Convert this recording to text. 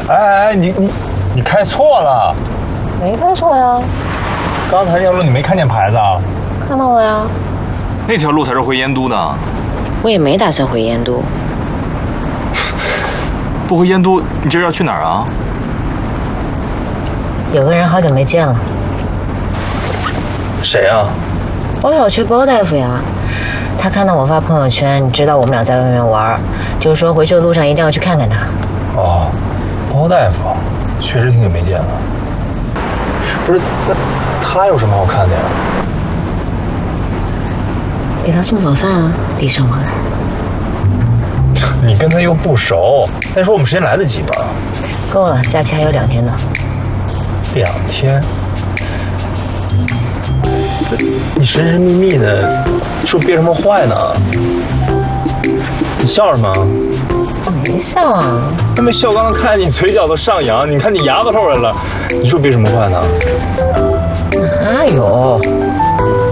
哎，你开错了。 没开错呀。 刚才那条路你没看见牌子啊？ 看到了呀。 那条路才是回燕都的。 我也没打算回燕都。 不回燕都，你这是要去哪儿啊？ 有个人好久没见了。 谁啊？ 包小区包大夫呀。他看到我发朋友圈，知道我们俩在外面玩，就说回去的路上一定要去看看他。 哦，包大夫，确实挺久没见了。不是，那他有什么好看的呀？ 给他送早饭啊，礼尚往来。 你跟他又不熟，再说我们时间来得及吗？ 够了，假期还有2天呢。 2天？你神神秘秘的，是不是憋什么坏呢？你笑什么？ 我没笑啊。 还没笑，刚刚看你嘴角都上扬，你看你牙都露人了，你说憋什么坏呢？